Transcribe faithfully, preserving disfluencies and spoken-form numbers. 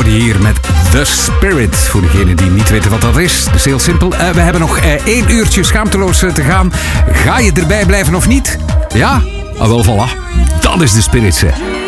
hoorde je hier met The Spirit. Voor degenen die niet weten wat dat is. Dat is heel simpel. Uh, we hebben nog uh, één uurtje schaamteloos uh, te gaan. Ga je erbij blijven of niet? Ja? Ah, wel, voilà. Dat is The Spirit, hè.